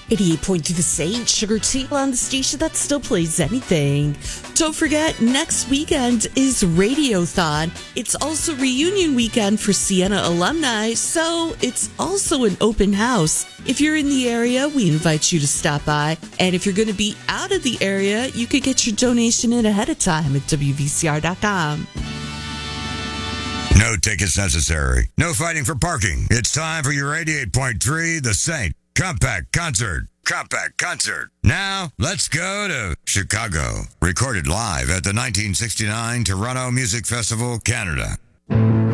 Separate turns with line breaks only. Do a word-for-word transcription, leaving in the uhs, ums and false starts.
eighty-eight point two The Saint, Sugar Tea on the station that still plays anything. Don't forget, next weekend is Radiothon. It's also reunion weekend for Siena alumni, so it's also an open house. If you're in the area, we invite you to stop by. And if you're going to be out of the area, you could get your donation in ahead of time at W V C R dot com.
No tickets necessary. No fighting for parking. It's time for your eighty-eight point three The Saint Compact Concert. Compact Concert. Now, let's go to Chicago. Recorded live at the nineteen sixty-nine Toronto Music Festival, Canada.